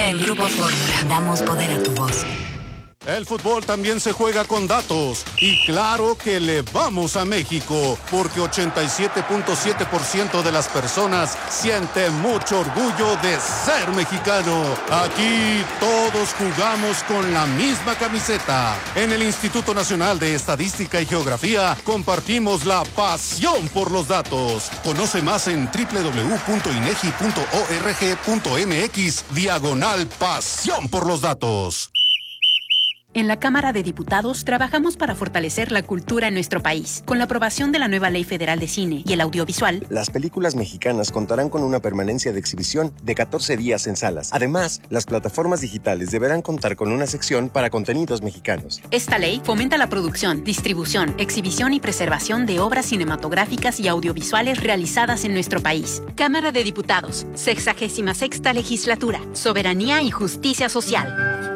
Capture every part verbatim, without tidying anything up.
En Grupo Fórmula damos poder a tu voz. El fútbol también se juega con datos y claro que le vamos a México porque ochenta y siete punto siete por ciento de las personas siente mucho orgullo de ser mexicano. Aquí todos jugamos con la misma camiseta. En el Instituto Nacional de Estadística y Geografía compartimos la pasión por los datos. Conoce más en doble u doble u doble u punto inegi punto org punto mx diagonal pasión por los datos. En la Cámara de Diputados trabajamos para fortalecer la cultura en nuestro país. Con la aprobación de la nueva Ley Federal de Cine y el Audiovisual, las películas mexicanas contarán con una permanencia de exhibición de catorce días en salas. Además, las plataformas digitales deberán contar con una sección para contenidos mexicanos. Esta ley fomenta la producción, distribución, exhibición y preservación de obras cinematográficas y audiovisuales realizadas en nuestro país. Cámara de Diputados, sexagésima sexta Legislatura, Soberanía y Justicia Social.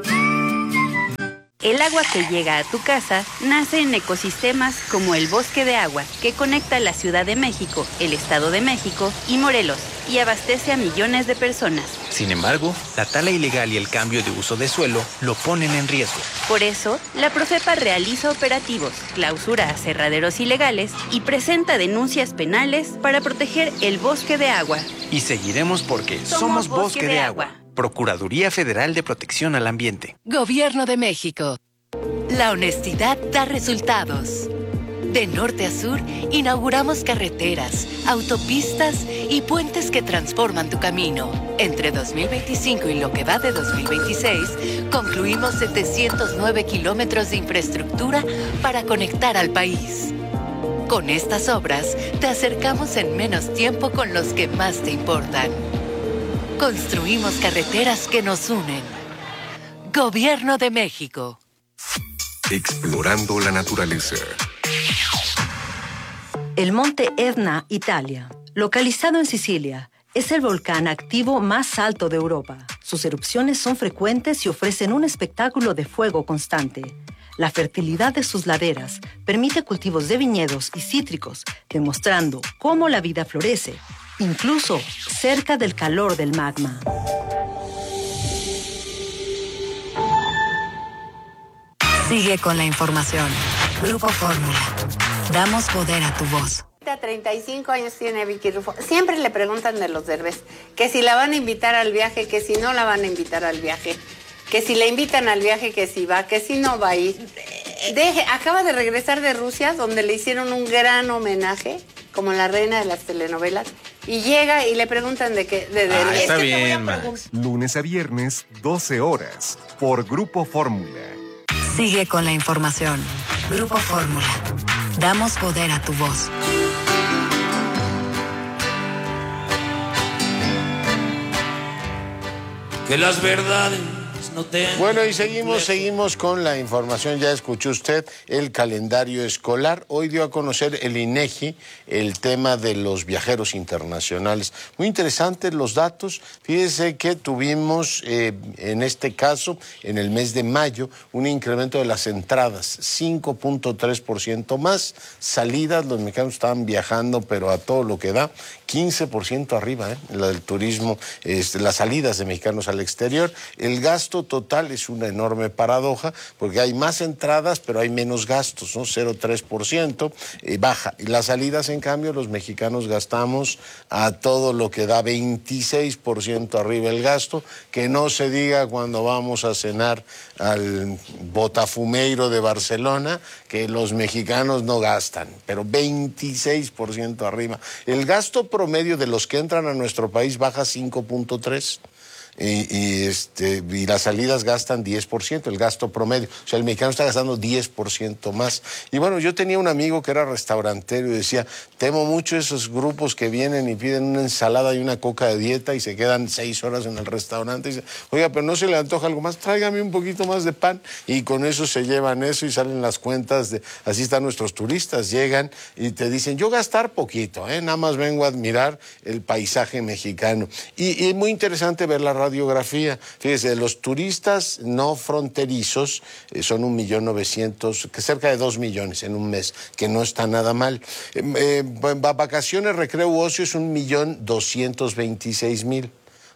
El agua que llega a tu casa nace en ecosistemas como el Bosque de Agua, que conecta la Ciudad de México, el Estado de México y Morelos, y abastece a millones de personas. Sin embargo, la tala ilegal y el cambio de uso de suelo lo ponen en riesgo. Por eso, la Profepa realiza operativos, clausura aserraderos ilegales y presenta denuncias penales para proteger el Bosque de Agua. Y seguiremos porque somos, somos Bosque, Bosque de, de Agua. Agua. Procuraduría Federal de Protección al Ambiente. Gobierno de México. La honestidad da resultados. De norte a sur, inauguramos carreteras, autopistas y puentes que transforman tu camino. Entre dos mil veinticinco y lo que va de dos mil veintiséis, concluimos setecientos nueve kilómetros de infraestructura para conectar al país. Con estas obras, te acercamos en menos tiempo con los que más te importan. Construimos carreteras que nos unen. Gobierno de México. Explorando la naturaleza. El monte Etna, Italia, localizado en Sicilia, es el volcán activo más alto de Europa. Sus erupciones son frecuentes y ofrecen un espectáculo de fuego constante. La fertilidad de sus laderas permite cultivos de viñedos y cítricos, demostrando cómo la vida florece, incluso cerca del calor del magma. Sigue con la información. Grupo Fórmula. Damos poder a tu voz. treinta y cinco años tiene Vicky Rufo. Siempre le preguntan de los Derbez, que si la van a invitar al viaje, que si no la van a invitar al viaje, que si la invitan al viaje, que si va, que si no va a ir. Deje, acaba de regresar de Rusia, donde le hicieron un gran homenaje, como la reina de las telenovelas, y llega y le preguntan de qué. De, de, ah, de, está es que bien, Max. Lunes a viernes, doce horas, por Grupo Fórmula. Sigue con la información. Grupo Fórmula. Damos poder a tu voz. Que las verdades no tengan. Bueno, y seguimos, seguimos con la información. Ya escuchó usted el calendario escolar. Hoy dio a conocer el INEGI el tema de los viajeros internacionales. Muy interesantes los datos. Fíjese que tuvimos, eh, en este caso, en el mes de mayo, un incremento de las entradas, cinco punto tres por ciento más. Salidas, los mexicanos estaban viajando, pero a todo lo que da, quince por ciento arriba, ¿eh? La del turismo, este, las salidas de mexicanos al exterior. El gasto total es una enorme paradoja, porque hay más entradas, pero hay menos gastos, ¿no? cero punto tres por ciento, eh, baja. Y las salidas, en cambio, los mexicanos gastamos a todo lo que da, veintiséis por ciento arriba el gasto, que no se diga cuando vamos a cenar al Botafumeiro de Barcelona, que los mexicanos no gastan, pero veintiséis por ciento arriba. El gasto promedio de los que entran a nuestro país baja cinco punto tres por ciento. Y, y, este, y las salidas gastan diez por ciento, el gasto promedio. O sea, el mexicano está gastando diez por ciento más. Y bueno, yo tenía un amigo que era restaurantero y decía, temo mucho esos grupos que vienen y piden una ensalada y una coca de dieta y se quedan seis horas en el restaurante. Y dice, oiga, pero no se le antoja algo más, tráigame un poquito más de pan. Y con eso se llevan eso y salen las cuentas de, así están nuestros turistas, llegan y te dicen, yo gastar poquito, ¿eh? Nada más vengo a admirar el paisaje mexicano. Y, y es muy interesante ver la radiografía. Fíjese, los turistas no fronterizos eh, son un millón novecientos, que cerca de dos millones en un mes, que no está nada mal. Eh, eh, vacaciones, recreo u ocio es un millón doscientos veintiséis mil.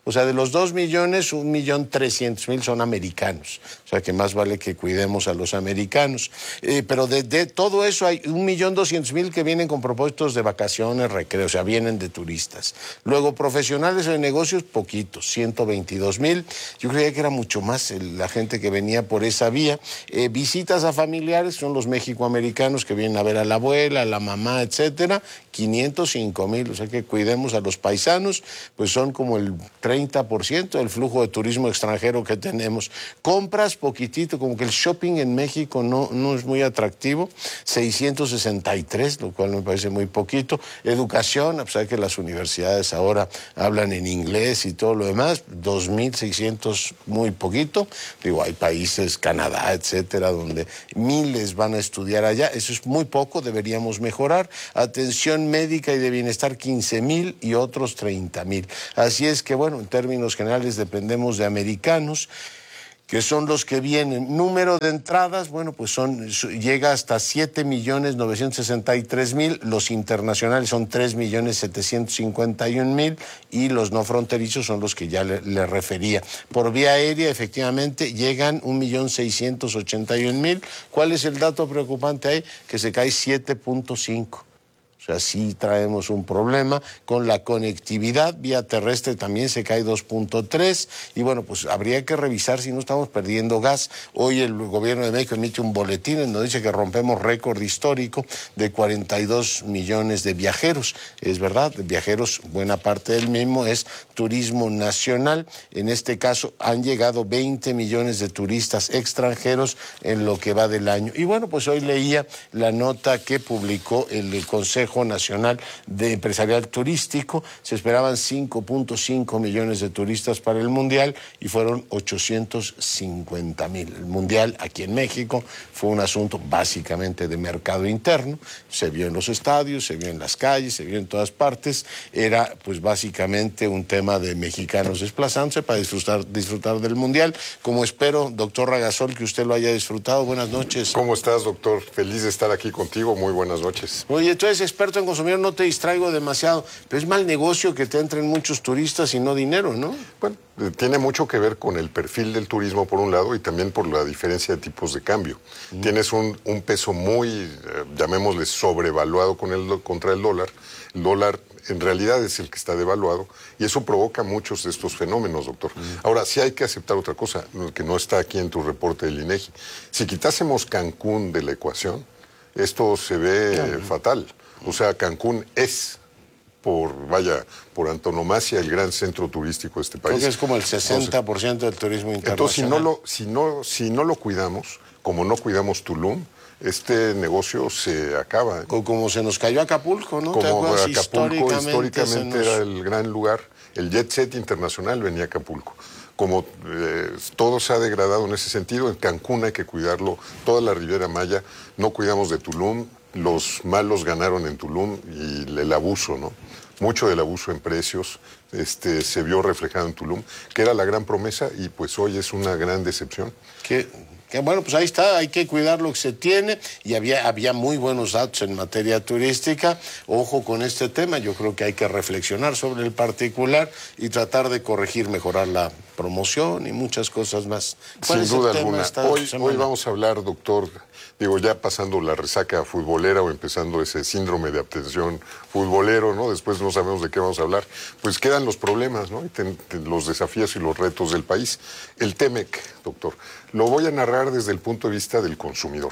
O sea, de los dos millones, un millón trescientos mil son americanos. O sea, que más vale que cuidemos a los americanos. Eh, pero de, de todo eso hay un millón doscientos mil que vienen con propósitos de vacaciones, recreo, o sea, vienen de turistas. Luego, profesionales de negocios, poquitos, ciento veintidós mil. Yo creía que era mucho más el, la gente que venía por esa vía. Eh, visitas a familiares, son los mexicoamericanos que vienen a ver a la abuela, a la mamá, etcétera, quinientos cinco mil. O sea, que cuidemos a los paisanos, pues son como el treinta por ciento del flujo de turismo extranjero que tenemos. Compras, poquitito, como que el shopping en México no, no es muy atractivo, seiscientos sesenta y tres, lo cual me parece muy poquito. Educación, a pesar de que las universidades ahora hablan en inglés y todo lo demás, dos mil seiscientos, muy poquito. Digo, hay países, Canadá, etcétera, donde miles van a estudiar allá. Eso es muy poco, deberíamos mejorar. Atención médica y de bienestar, quince mil y otros treinta mil. Así es que, bueno, en términos generales dependemos de americanos, que son los que vienen. Número de entradas, bueno, pues son llega hasta siete millones novecientos sesenta y tres mil, los internacionales son tres millones setecientos cincuenta y un mil y los no fronterizos son los que ya le, le refería. Por vía aérea, efectivamente, llegan un millón seiscientos ochenta y un mil. ¿Cuál es el dato preocupante ahí? Que se cae siete punto cinco. O sea, sí traemos un problema con la conectividad vía terrestre, también se cae dos punto tres y bueno, pues habría que revisar si no estamos perdiendo gas. Hoy el gobierno de México emite un boletín en donde dice que rompemos récord histórico de cuarenta y dos millones de viajeros. Es verdad, de viajeros, buena parte del mismo es turismo nacional. En este caso han llegado veinte millones de turistas extranjeros en lo que va del año. Y bueno, pues hoy leía la nota que publicó el Consejo Nacional de Empresarial Turístico. Se esperaban cinco punto cinco millones de turistas para el Mundial y fueron ochocientos cincuenta mil. El Mundial aquí en México fue un asunto básicamente de mercado interno. Se vio en los estadios, se vio en las calles, se vio en todas partes. Era pues básicamente un tema de mexicanos desplazándose para disfrutar, disfrutar del Mundial. Como espero, doctor Ragasol, que usted lo haya disfrutado. Buenas noches. ¿Cómo estás, doctor? Feliz de estar aquí contigo. Muy buenas noches. Oye, tú eres experto en consumidor, no te distraigo demasiado, pero es mal negocio que te entren muchos turistas y no dinero, ¿no? Bueno, tiene mucho que ver con el perfil del turismo por un lado y también por la diferencia de tipos de cambio. Mm. Tienes un, un peso muy, eh, llamémosle, sobrevaluado con el, contra el dólar. El dólar en realidad es el que está devaluado y eso provoca muchos de estos fenómenos, doctor. Mm. Ahora, sí hay que aceptar otra cosa, que no está aquí en tu reporte del INEGI. Si quitásemos Cancún de la ecuación, esto se ve claro. fatal. O sea, Cancún es, por vaya, por antonomasia, el gran centro turístico de este país. Creo que es como el sesenta por ciento del turismo internacional. Entonces, si no lo, si no, si no lo cuidamos, como no cuidamos Tulum, este negocio se acaba. Como, como se nos cayó Acapulco, ¿no? Como Acapulco históricamente, históricamente nos... era el gran lugar. El jet set internacional venía a Acapulco. Como eh, todo se ha degradado en ese sentido, en Cancún hay que cuidarlo, toda la Riviera Maya, no cuidamos de Tulum. Los malos ganaron en Tulum y el abuso, ¿no? Mucho del abuso en precios este, se vio reflejado en Tulum, que era la gran promesa y pues hoy es una gran decepción. Que, que bueno, pues ahí está, hay que cuidar lo que se tiene y había, había muy buenos datos en materia turística. Ojo con este tema, yo creo que hay que reflexionar sobre el particular y tratar de corregir, mejorar la promoción y muchas cosas más. Sin duda alguna. Hoy, hoy vamos a hablar, doctor, digo, ya pasando la resaca futbolera o empezando ese síndrome de abstención futbolero, ¿no? Después no sabemos de qué vamos a hablar. Pues quedan los problemas, ¿no? Y ten, ten, los desafíos y los retos del país. El Temec, doctor, lo voy a narrar desde el punto de vista del consumidor.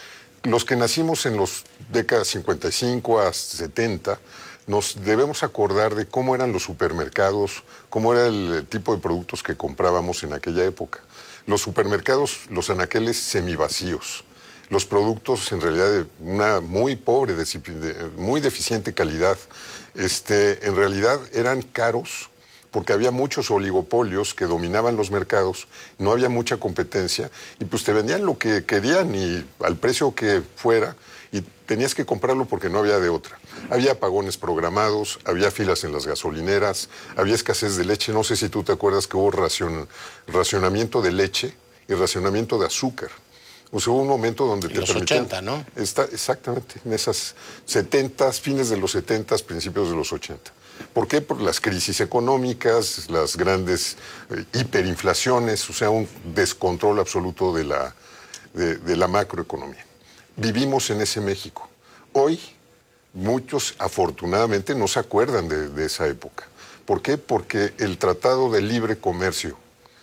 Los que nacimos en los décadas cincuenta y cinco a setenta, nos debemos acordar de cómo eran los supermercados, cómo era el tipo de productos que comprábamos en aquella época. Los supermercados, los anaqueles semivacíos. Los productos en realidad de una muy pobre, de, muy deficiente calidad, este, en realidad eran caros porque había muchos oligopolios que dominaban los mercados, no había mucha competencia y pues te vendían lo que querían y al precio que fuera y tenías que comprarlo porque no había de otra. Había apagones programados, había filas en las gasolineras, había escasez de leche. No sé si tú te acuerdas que hubo racion, racionamiento de leche y racionamiento de azúcar. O sea, hubo un momento donde en te los permitían... ochenta, ¿no? Está, exactamente, en esas setentas, fines de los setentas, principios de los ochenta. ¿Por qué? Por las crisis económicas, las grandes eh, hiperinflaciones, o sea, un descontrol absoluto de la, de, de la macroeconomía. Vivimos en ese México. Hoy, muchos afortunadamente no se acuerdan de, de esa época. ¿Por qué? Porque el Tratado de Libre Comercio,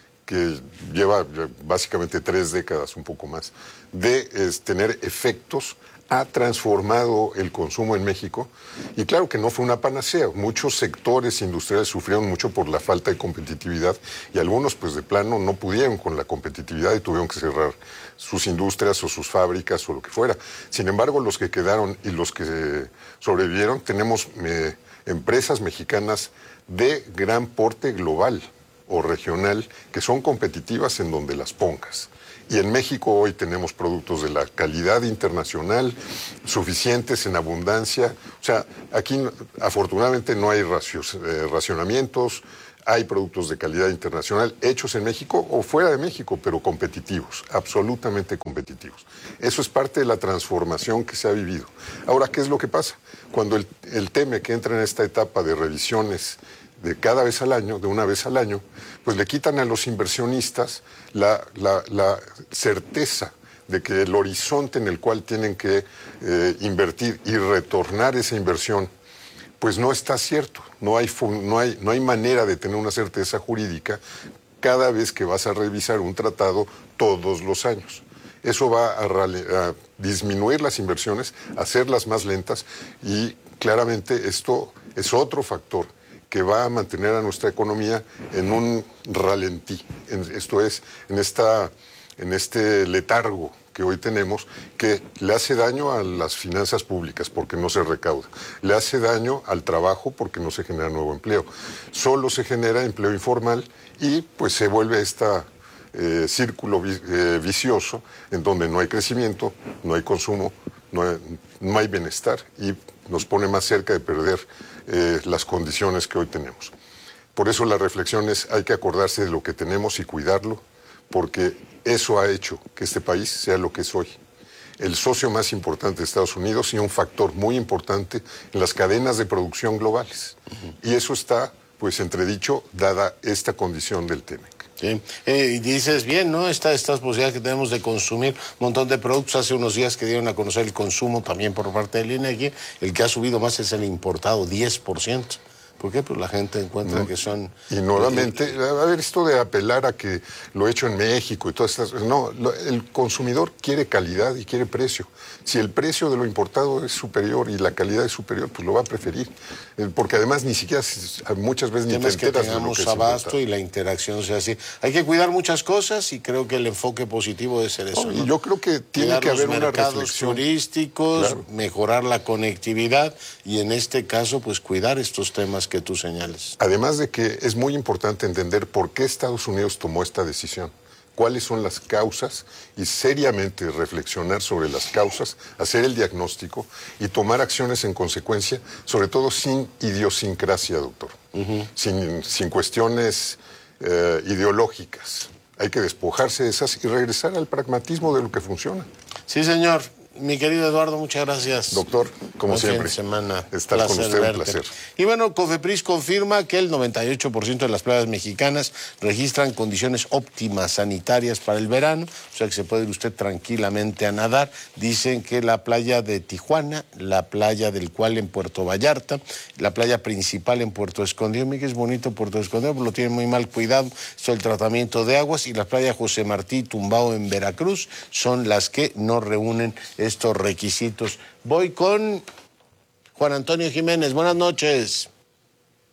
que lleva básicamente tres décadas, un poco más, de es, tener efectos, ha transformado el consumo en México. Y claro que no fue una panacea. Muchos sectores industriales sufrieron mucho por la falta de competitividad y algunos, pues de plano, no pudieron con la competitividad y tuvieron que cerrar sus industrias o sus fábricas o lo que fuera. Sin embargo, los que quedaron y los que sobrevivieron, tenemos eh, empresas mexicanas de gran porte global o regional que son competitivas en donde las pongas. Y en México hoy tenemos productos de la calidad internacional, suficientes en abundancia. O sea, aquí afortunadamente no hay racios, eh, racionamientos, hay productos de calidad internacional hechos en México o fuera de México, pero competitivos, absolutamente competitivos. Eso es parte de la transformación que se ha vivido. Ahora, ¿qué es lo que pasa? Cuando el, el TEMEC entra en esta etapa de revisiones de cada vez al año, de una vez al año, pues le quitan a los inversionistas la, la, la certeza de que el horizonte en el cual tienen que eh, invertir y retornar esa inversión, pues no está cierto. No hay, no hay, no hay manera de tener una certeza jurídica cada vez que vas a revisar un tratado todos los años. Eso va a, a disminuir las inversiones, hacerlas más lentas y claramente esto es otro factor que va a mantener a nuestra economía en un ralentí. Esto es, en, esta, en este letargo que hoy tenemos, que le hace daño a las finanzas públicas porque no se recauda, le hace daño al trabajo porque no se genera nuevo empleo. Solo se genera empleo informal y pues se vuelve esta eh, círculo vi, eh, vicioso en donde no hay crecimiento, no hay consumo, no hay, no hay bienestar y nos pone más cerca de perder eh, las condiciones que hoy tenemos. Por eso la reflexión es, hay que acordarse de lo que tenemos y cuidarlo, porque eso ha hecho que este país sea lo que es hoy. El socio más importante de Estados Unidos y un factor muy importante en las cadenas de producción globales. Uh-huh. Y eso está, pues, entredicho, dada esta condición del TEMEC. Sí. Eh, y dices bien, ¿no? Esta, estas posibilidades que tenemos de consumir un montón de productos. Hace unos días que dieron a conocer el consumo también por parte del INEGI, el que ha subido más es el importado, diez por ciento. ¿Por qué? Pues la gente encuentra no. que son... Y nuevamente, a ver, esto de apelar a que lo he hecho en México y todas estas... No, lo, el consumidor quiere calidad y quiere precio. Si el precio de lo importado es superior y la calidad es superior, pues lo va a preferir. Porque además ni siquiera, muchas veces ni te enteras que tengamos de lo que abasto es y la interacción sea así. Hay que cuidar muchas cosas y creo que el enfoque positivo debe ser eso. Oh, ¿no? Y yo creo que tiene cuidar que haber los una mercados reflexión. turísticos, Claro. mejorar la conectividad y en este caso, pues cuidar estos temas que tú señales. Además de que es muy importante entender por qué Estados Unidos tomó esta decisión, cuáles son las causas y seriamente reflexionar sobre las causas, hacer el diagnóstico y tomar acciones en consecuencia, sobre todo sin idiosincrasia, doctor, uh-huh. sin, sin cuestiones eh, ideológicas. Hay que despojarse de esas y regresar al pragmatismo de lo que funciona. Sí, señor. Mi querido Eduardo, muchas gracias. Doctor, como Buen siempre, fin de semana. estar placer con usted verte. un placer. Y bueno, COFEPRIS confirma que el noventa y ocho por ciento de las playas mexicanas registran condiciones óptimas sanitarias para el verano, o sea que se puede ir usted tranquilamente a nadar. Dicen que la playa de Tijuana, la playa del Cual en Puerto Vallarta, la playa principal en Puerto Escondido, mira que es bonito Puerto Escondido, pero lo tienen muy mal cuidado, esto el tratamiento de aguas, y la playa José Martí Tumbao en Veracruz son las que no reúnen estos requisitos. Voy con Juan Antonio Jiménez. Buenas noches.